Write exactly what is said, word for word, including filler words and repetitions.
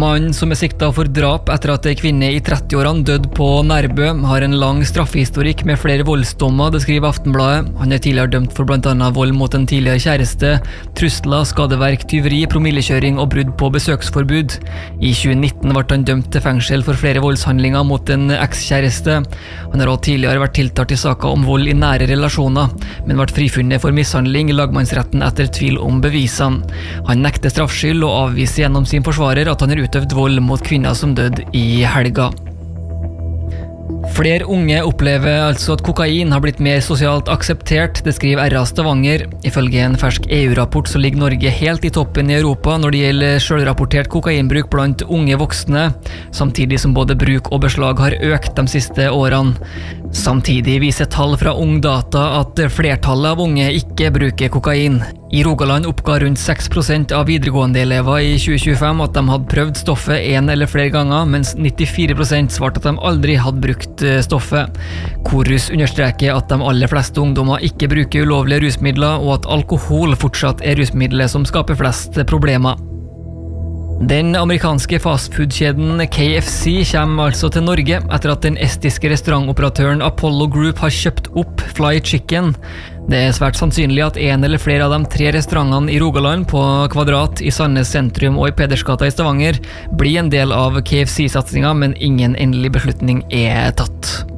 Mannen som er siktet for drap etter at en kvinne i trettiårene døde på Nærbø, har en lang straffehistorikk med flere voldsdommer, det skriver Aftenbladet. Han er tidligere dømt for blant annet vold mot en tidligere kjæreste, trusler, skadeverk, tyveri, promillekjøring og brudd på besøksforbud. I tjue nitten ble han dømt til fengsel for flere voldshandlinger mot en ekskjæreste. Han har også tidligere vært tiltalt i saker om vold i nære relasjoner, men ble frifunnet for mishandling i lagmannsretten etter tvil om bevisene. Han nekter straffskyld og avviser gjennom sin forsvarer at han har utøvd vold mot kvinner som døde i helga. Flere unge opplever altså at kokain har blitt mer sosialt akseptert, det skriver R A Stavanger. Ifølge en fersk E U-rapport så ligger Norge helt i toppen i Europa når det gjelder selvrapportert kokainbruk blant unge voksne, samtidig som både bruk og beslag har økt de siste årene. Samtidig viser tall fra Ungdata at flertallet av unge ikke bruker kokain. I Rogaland oppga rundt seks prosent av videregående elever i tjue tjuefem at de hadde prøvd stoffet en eller flere ganger, mens nittifire prosent svarte at de aldri hadde brukt stoffet. Korus understreker at de aller fleste ungdommer ikke bruker ulovlige rusmidler, og at alkohol fortsatt er rusmiddelet som skaper flest problemer. Den amerikanske fastfood-kjeden K F C kommer altså til Norge etter at den estiske restaurantoperatøren Apollo Group har kjøpt opp Fly Chicken. Det er svært sannsynlig at en eller flere av de tre restaurantene i Rogaland, på Kvadrat, i Sandnes sentrum og i Pedersgata i Stavanger blir en del av K F C-satsingen, men ingen endelig beslutning er tatt.